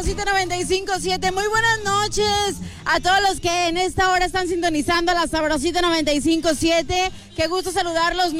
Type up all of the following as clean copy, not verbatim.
Sabrosita 95.7. Muy buenas noches a todos los que en esta hora están sintonizando la Sabrosita 95.7. Qué gusto saludarlos.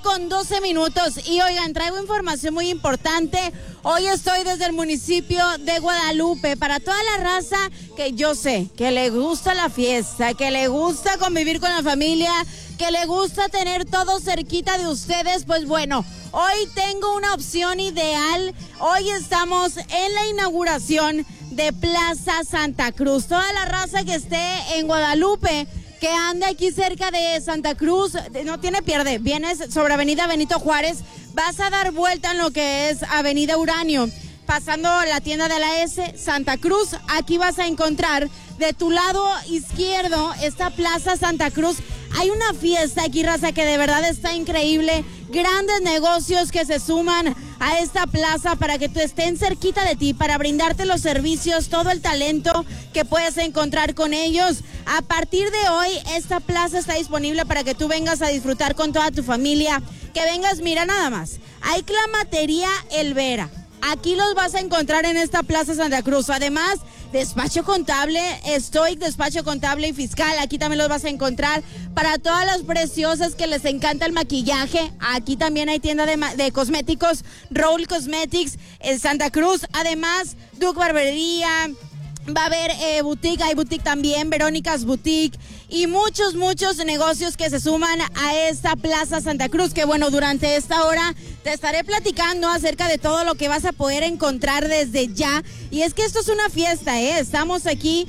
9:12. Y oigan, traigo información muy importante. Hoy estoy desde el municipio de Guadalupe para toda la raza que yo sé que le gusta la fiesta, que le gusta convivir con la familia, que le gusta tener todo cerquita de ustedes. Pues bueno, hoy tengo una opción ideal. Hoy estamos en la inauguración de Plaza Santa Cruz. Toda la raza que esté en Guadalupe, que ande aquí cerca de Santa Cruz, no tiene pierde. Vienes sobre Avenida Benito Juárez, vas a dar vuelta en lo que es Avenida Uranio, pasando la tienda de la S, Santa Cruz. Aquí vas a encontrar de tu lado izquierdo esta Plaza Santa Cruz. Hay una fiesta aquí, raza, que de verdad está increíble. Grandes negocios que se suman a esta plaza para que tú estén cerquita de ti, para brindarte los servicios, todo el talento que puedes encontrar con ellos. A partir de hoy, esta plaza está disponible para que tú vengas a disfrutar con toda tu familia. Que vengas, mira nada más. Hay Clamatería El Vera. Aquí los vas a encontrar en esta Plaza Santa Cruz. Además, despacho contable, Stoic, despacho contable y fiscal. Aquí también los vas a encontrar. Para todas las preciosas que les encanta el maquillaje, aquí también hay tienda de cosméticos, Roll Cosmetics en Santa Cruz. Además, Duke Barbería. Va a haber boutique, hay boutique también, Verónica's Boutique, y muchos negocios que se suman a esta Plaza Santa Cruz, que bueno, durante esta hora te estaré platicando acerca de todo lo que vas a poder encontrar desde ya. Y es que esto es una fiesta, estamos aquí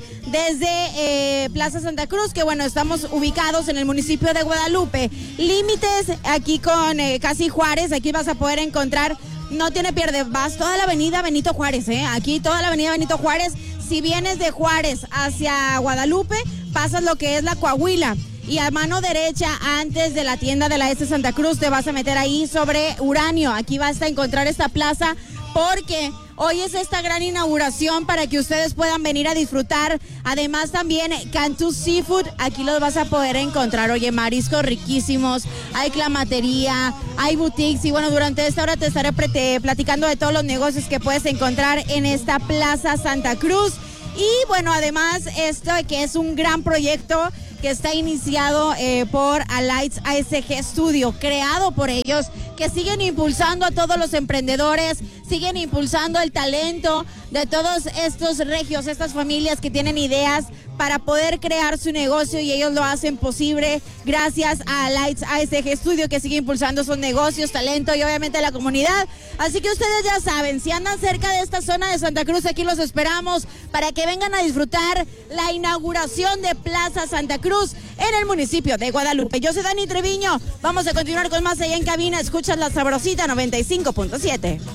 desde Plaza Santa Cruz, que bueno, estamos ubicados en el municipio de Guadalupe. Límites aquí con casi Juárez, aquí vas a poder encontrar, no tiene pierde, vas toda la avenida Benito Juárez, aquí toda la avenida Benito Juárez. Si vienes de Juárez hacia Guadalupe, pasas lo que es la Coahuila y a mano derecha, antes de la tienda de la S Santa Cruz, te vas a meter ahí sobre Uranio. Aquí vas a encontrar esta plaza porque hoy es esta gran inauguración para que ustedes puedan venir a disfrutar. Además también Cantú Seafood, aquí los vas a poder encontrar. Oye, mariscos riquísimos, hay clamatería, hay boutiques y bueno, durante esta hora te estaré platicando de todos los negocios que puedes encontrar en esta Plaza Santa Cruz. Y bueno, además esto que es un gran proyecto que está iniciado por Alights ASG Studio, creado por ellos, que siguen impulsando a todos los emprendedores, siguen impulsando el talento de todos estos regios, estas familias que tienen ideas para poder crear su negocio, y ellos lo hacen posible gracias a Alights ASG Studio, que sigue impulsando sus negocios, talento y obviamente la comunidad. Así que ustedes ya saben, si andan cerca de esta zona de Santa Cruz, aquí los esperamos para que vengan a disfrutar la inauguración de Plaza Santa Cruz en el municipio de Guadalupe. Yo soy Dani Treviño, vamos a continuar con más allá en cabina. Escuchas la Sabrosita 95.7.